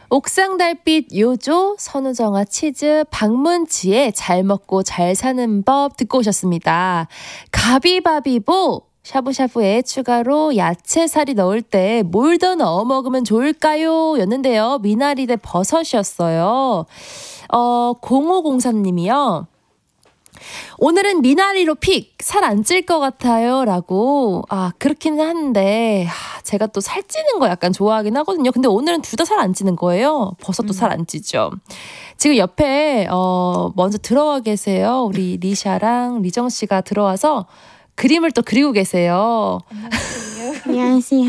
옥상 달빛 요조, 선우정아 치즈, 박문치의 잘 먹고 잘 사는 법 듣고 오셨습니다. 가비바비보 샤브샤브에 추가로 야채살이 넣을 때 뭘 더 넣어 먹으면 좋을까요? 였는데요. 미나리 대 버섯이었어요. 0503님이요. 오늘은 미나리로 픽! 살 안 찔 것 같아요. 라고. 그렇기는 한데, 제가 또 살찌는 거 약간 좋아하긴 하거든요. 근데 오늘은 둘 다 살 안 찌는 거예요. 버섯도 살 안 찌죠. 지금 옆에, 먼저 들어와 계세요. 우리 리샤랑 리정씨가 들어와서 그림을 또 그리고 계세요. 안녕하세요.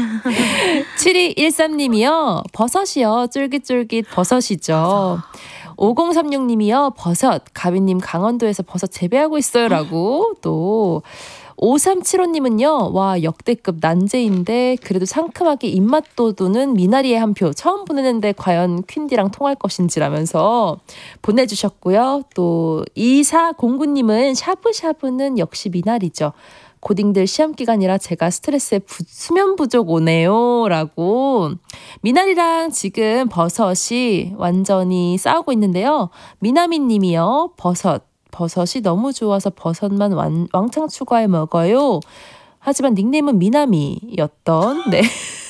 7213님이요. 버섯이요. 쫄깃쫄깃 버섯이죠. 5036님이요. 버섯. 가비님 강원도에서 버섯 재배하고 있어요. 라고. 또 5375님은요. 와 역대급 난제인데 그래도 상큼하게 입맛 돋우는 미나리의 한 표. 처음 보내는데 과연 퀸디랑 통할 것인지라면서 보내주셨고요. 또 2409님은 샤브샤브는 역시 미나리죠. 고딩들 시험기간이라 제가 스트레스에 수면 부족 오네요. 라고. 미나리랑 지금 버섯이 완전히 싸우고 있는데요. 미나미 님이요. 버섯이 너무 좋아서 버섯만 왕창 추가해 먹어요. 하지만 닉네임은 미나미였던 네.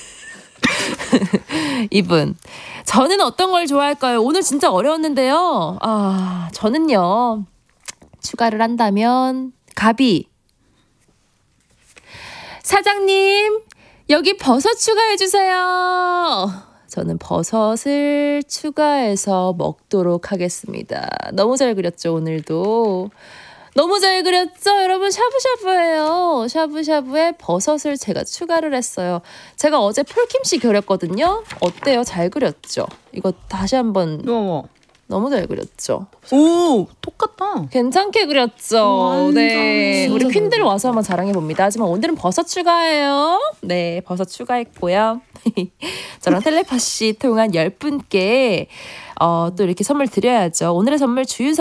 이분. 저는 어떤 걸 좋아할까요? 오늘 진짜 어려웠는데요. 저는요. 추가를 한다면 가비. 사장님, 여기 버섯 추가해주세요. 저는 버섯을 추가해서 먹도록 하겠습니다. 너무 잘 그렸죠, 오늘도. 너무 잘 그렸죠? 여러분, 샤브샤브예요. 샤브샤브에 버섯을 제가 추가를 했어요. 제가 어제 폴킴씨 그렸거든요. 어때요? 잘 그렸죠? 이거 다시 한번. 너무 잘 그렸죠? 오, 똑같다. 괜찮게 그렸죠? 완전 네. 우리 퀸들 와서 한번 자랑해봅니다. 하지만 오늘은 버섯 추가해요. 네, 버섯 추가했고요. 저랑 텔레파시 통한 10분께 또 이렇게 선물 드려야죠. 오늘의 선물 주유상